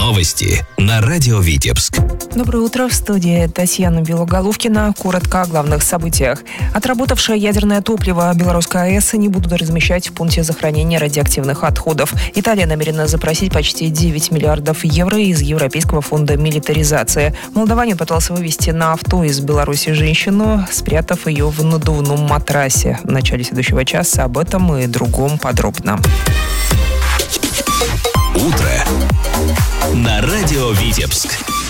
Новости на радио Витебск. Доброе утро, в студии Татьяна Белоголовкина. Коротко о главных событиях. Отработавшее ядерное топливо Белорусская АЭС не будут размещать в пункте захоронения радиоактивных отходов. Италия намерена запросить почти 9 миллиардов евро из Европейского фонда милитаризации. Молдаванин пытался вывести на авто из Беларуси женщину, спрятав ее в надувном матрасе. В начале следующего часа об этом и другом подробно. Утро на радио Витебск.